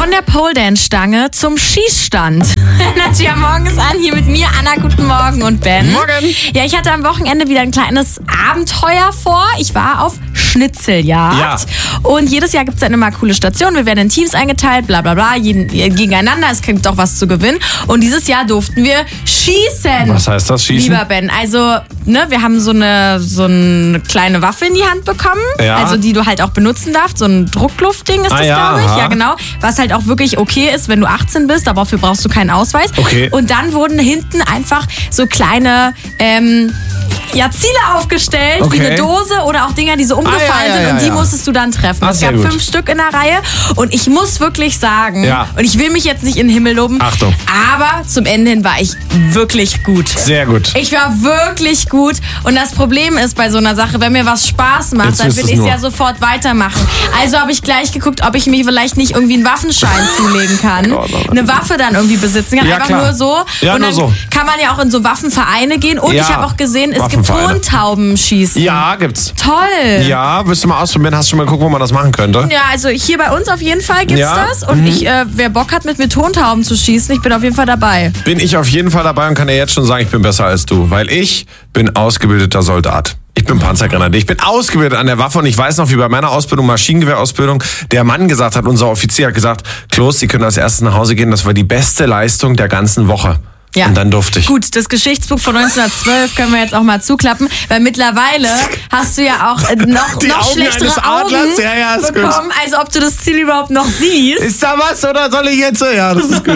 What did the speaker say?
Von der Pole-Dance-Stange zum Schießstand. Nadja morgens an, hier mit mir, Anna, guten Morgen und Ben. Morgen. Ja, ich hatte am Wochenende wieder ein kleines Abenteuer vor. Ich war auf Schnitzeljagd. Ja. Und jedes Jahr gibt es dann immer coole Stationen. Wir werden in Teams eingeteilt, bla bla bla, gegeneinander. Es gibt auch was zu gewinnen. Und dieses Jahr durften wir schießen. Was heißt das, schießen? Lieber Ben, also wir haben so eine kleine Waffe in die Hand bekommen, Ja. also die du halt auch benutzen darfst. So ein Druckluftding ist das, ja, glaube ich. aha. Ja, genau. Was halt auch wirklich okay ist, wenn du 18 bist, aber dafür brauchst du keinen Ausweis. Okay. Und dann wurden hinten einfach so kleine Ziele aufgestellt, Okay. wie eine Dose oder auch Dinger, die so umgefallen sind und die musstest du dann treffen. Es sehr gab gut. 5 Stück in der Reihe und ich muss wirklich sagen, Ja. und ich will mich jetzt nicht in den Himmel loben, Achtung. aber zum Ende hin war ich wirklich gut. Sehr gut. Ich war wirklich gut und das Problem ist bei so einer Sache, wenn mir was Spaß macht, Jetzt dann wisst will es ich es nur. ja sofort weitermachen. Also habe ich gleich geguckt, ob ich mir vielleicht nicht irgendwie einen Waffenschein zulegen kann, Gott, oh Gott. eine Waffe dann irgendwie besitzen kann, Ja, einfach klar. nur so. Ja, und nur dann so. kann man ja auch in so Waffenvereine gehen und Ja, ich habe auch gesehen, es gibt Waffenvereine. Tontaubenschießen. Ja, gibt's. Toll. Ja, willst du mal ausprobieren? Hast du schon mal geguckt, wo man das machen könnte? Ja, also hier bei uns auf jeden Fall gibt's Ja? das und wer Bock hat, mit mir Tontauben zu schießen, ich bin auf jeden Fall dabei. Bin ich auf jeden Fall dabei und kann dir jetzt schon sagen, ich bin besser als du. Weil ich bin ausgebildeter Soldat. Ich bin Panzergrenadier. Ich bin ausgebildet an der Waffe und ich weiß noch, wie bei meiner Ausbildung, Maschinengewehrausbildung, der Mann gesagt hat, unser Offizier hat gesagt, Klos, Sie können als erstes nach Hause gehen, das war die beste Leistung der ganzen Woche. Ja. Und dann durfte ich. Gut, das Geschichtsbuch von 1912 können wir jetzt auch mal zuklappen, weil mittlerweile hast du ja auch noch Die Augen schlechtere eines Adlers? Augen Ja, ist gut. bekommen, also ob du das Ziel überhaupt noch siehst. Ist da was oder soll ich jetzt? Ja, das ist gut.